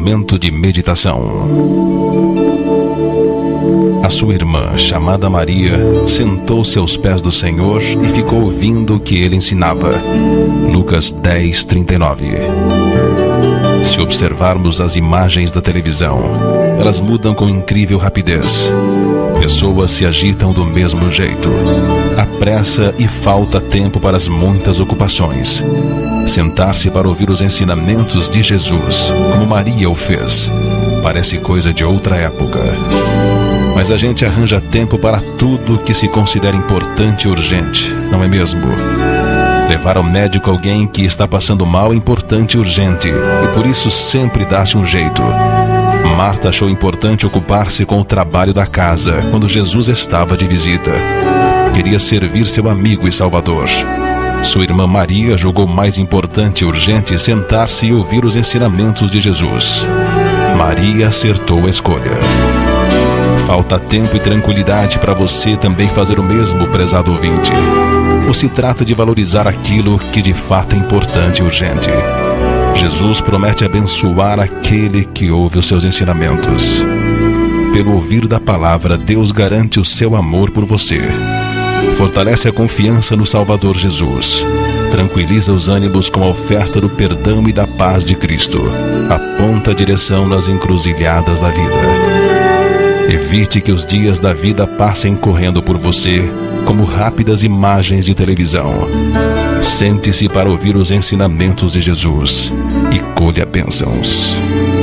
momento de meditação. A sua irmã, chamada Maria, sentou-se aos pés do Senhor e ficou ouvindo o que ele ensinava. Lucas 10:39. Se observarmos as imagens da televisão, elas mudam com incrível rapidez. Pessoas se agitam do mesmo jeito. Há pressa e falta tempo para as muitas ocupações. Sentar-se para ouvir os ensinamentos de Jesus, como Maria o fez, parece coisa de outra época. Mas a gente arranja tempo para tudo que se considera importante e urgente, não é mesmo? Levar ao médico alguém que está passando mal é importante e urgente, e por isso sempre dá-se um jeito. Marta achou importante ocupar-se com o trabalho da casa quando Jesus estava de visita. Queria servir seu amigo e salvador. Sua irmã Maria julgou mais importante e urgente sentar-se e ouvir os ensinamentos de Jesus. Maria acertou a escolha. Falta tempo e tranquilidade para você também fazer o mesmo, prezado ouvinte? Ou se trata de valorizar aquilo que de fato é importante e urgente? Jesus promete abençoar aquele que ouve os seus ensinamentos. Pelo ouvir da palavra, Deus garante o seu amor por você. Fortalece a confiança no Salvador Jesus. Tranquiliza os ânimos com a oferta do perdão e da paz de Cristo. Aponta a direção nas encruzilhadas da vida. Evite que os dias da vida passem correndo por você como rápidas imagens de televisão. Sente-se para ouvir os ensinamentos de Jesus e colha bênçãos.